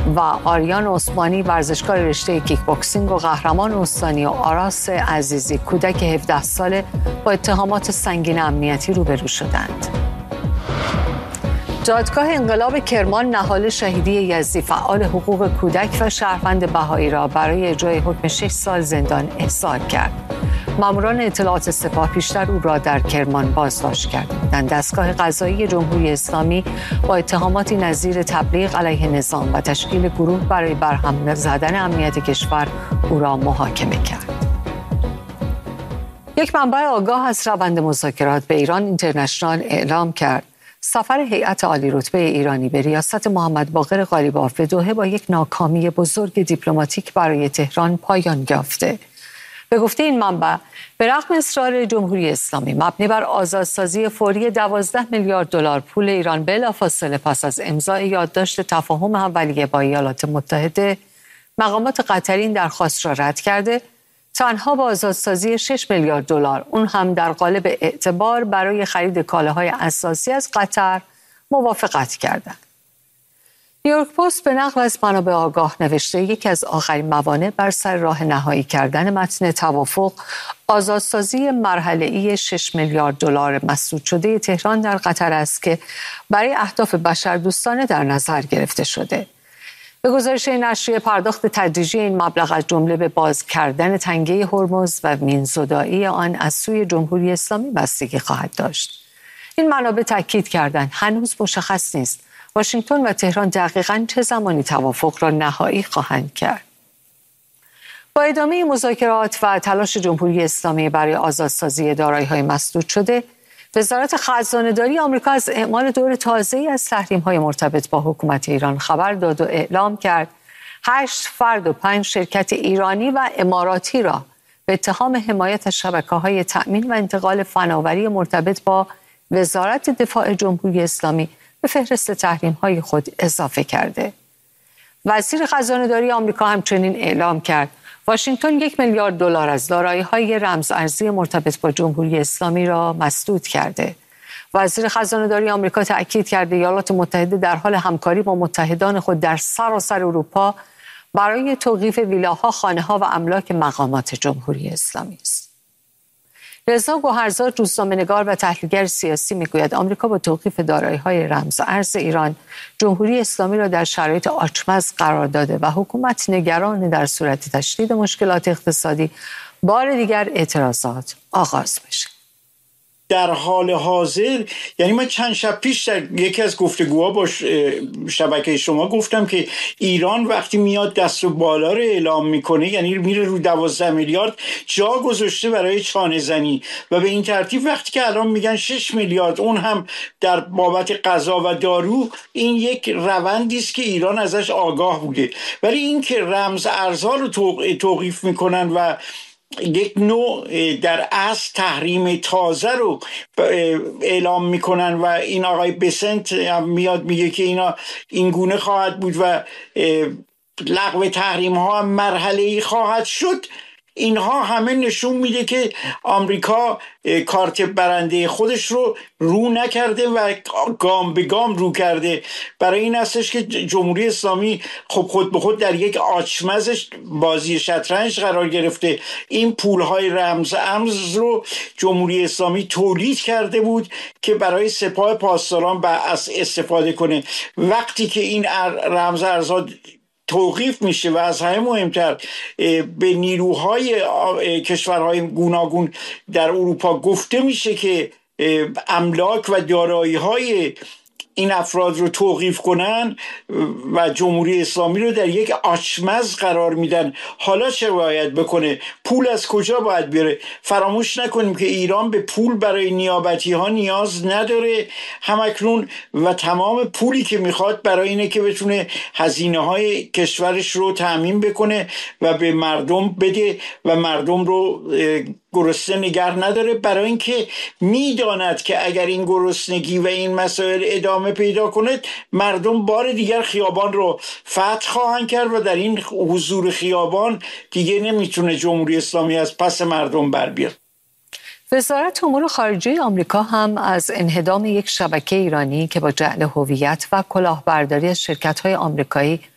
و آریان عثمانی ورزشکار رشته کیک باکسینگ و قهرمان استانی و آراس عزیزی کودک 17 ساله با اتهامات سنگین امنیتی روبرو شدند. دادگاه انقلاب کرمان نهال شهیدی یزدی فعال حقوق کودک و شهروند بهایی را برای اجرای حکم 6 سال زندان احضار کرد. ماموران اطلاعات سپاه پیشتر او را در کرمان بازداشت کردند. دستگاه قضایی جمهوری اسلامی با اتهاماتی نظیر تبلیغ علیه نظام و تشکیل گروه برای برهم زدن امنیت کشور او را محاکمه کرد. یک منبع آگاه از روند مذاکرات به ایران اینترنشنال اعلام کرد سفر هیئت عالی‌رتبه ایرانی به ریاست محمد باقر قالیباف به دوحه با یک ناکامی بزرگ دیپلماتیک برای تهران پایان یافته. به گفته این منبع، به رغم اصرار جمهوری اسلامی مبنی بر آزادسازی فوری 12 میلیارد دلار پول ایران بلافاصله پس از امضای یادداشت تفاهم اولیه با ایالات متحده، مقامات قطری این درخواست را رد کرده، تنها با آزادسازی 6 میلیارد دلار، اون هم در قالب اعتبار برای خرید کالاهای اساسی از قطر موافقت کردند. نیویورک پست به نقل از منابع آگاه نوشته یکی از آخرین موانع بر سر راه نهایی کردن متن توافق آزادسازی مرحله‌ای 6 میلیارد دلار مسدود شده تهران در قطر است که برای اهداف بشردوستانه در نظر گرفته شده. به گزارش نشریه پرداخت تدریجی این مبلغ از جمله به باز کردن تنگه هرمز و مینزدایی آن از سوی جمهوری اسلامی بستگی خواهد داشت. این منابع تاکید کردند هنوز مشخص نیست واشنگتن و تهران دقیقاً چه زمانی توافق را نهایی خواهند کرد. با ادامه مذاکرات و تلاش جمهوری اسلامی برای آزادسازی دارایی‌های مسدود شده، وزارت خزانه‌داری آمریکا از اعمال دور تازه‌ای از تحریم‌های مرتبط با حکومت ایران خبر داد و اعلام کرد 8 فرد و 5 شرکت ایرانی و اماراتی را به اتهام حمایت شبکه‌های تأمین و انتقال فناوری مرتبط با وزارت دفاع جمهوری اسلامی به فهرست تحریم‌های خود اضافه کرده. وزیر خزانه‌داری آمریکا همچنین اعلام کرد واشنگتن 1 میلیارد دلار از دارایی‌های رمزارزی مرتبط با جمهوری اسلامی را مسدود کرده. وزیر خزانه‌داری آمریکا تأکید کرده ایالات متحده در حال همکاری با متحدان خود در سراسر اروپا برای توقیف ویلاها، خانه‌ها و املاک مقامات جمهوری اسلامی است. رضا گوهرزاد روزنامه‌نگار و تحلیلگر سیاسی میگوید آمریکا با توقیف دارایی‌های رمز ارز ایران جمهوری اسلامی را در شرایط آچمز قرار داده و حکومت نگران در صورت تشدید مشکلات اقتصادی بار دیگر اعتراضات آغاز بشه. در حال حاضر، یعنی من چند شب پیش در یکی از گفتگوها با شبکه شما گفتم که ایران وقتی میاد دست و بالا رو اعلام میکنه، یعنی میره رو 12 میلیارد جا گذاشته برای چانه زنی و به این ترتیب وقتی که الان میگن 6 میلیارد اون هم در بابت غذا و دارو، این یک روندی است که ایران ازش آگاه بوده. ولی این که رمز ارزها رو توقیف میکنن و یک نوع در اصل تحریم تازه رو اعلام میکنن و این آقای بسنت میاد میگه که این گونه خواهد بود و لغو تحریم ها هم مرحله‌ای خواهد شد، اینها همه نشون میده که آمریکا کارت برنده خودش رو نکرده و گام به گام رو کرده. برای این هستش که جمهوری اسلامی خود به خود در یک آچمز بازی شطرنج قرار گرفته. این پولهای رمز ارز رو جمهوری اسلامی تولید کرده بود که برای سپاه پاسداران استفاده کنه. وقتی که این رمز ارزها توقیف میشه و از همه مهمتر به نیروهای کشورهای گوناگون در اروپا گفته میشه که املاک و دارایی‌های این افراد رو توقیف کنن و جمهوری اسلامی رو در یک آچمز قرار میدن. حالا چه باید بکنه؟ پول از کجا باید بیاره؟ فراموش نکنیم که ایران به پول برای نیابتی ها نیاز نداره همکنون و تمام پولی که میخواد برای اینه که بتونه هزینه های کشورش رو تأمین بکنه و به مردم بده و مردم رو گرسنه نگه نداره، برای اینکه میداند که اگر این گرسنگی و این مسائل ادامه پیدا کنه مردم بار دیگر خیابان رو فتح خواهند کرد و در این حضور خیابان دیگه نمیتونه جمهوری اسلامی از پس مردم بر بیاد. وزارت امور خارجه آمریکا هم از انهدام یک شبکه ایرانی که با جعل هویت و کلاهبرداری از شرکت‌های آمریکایی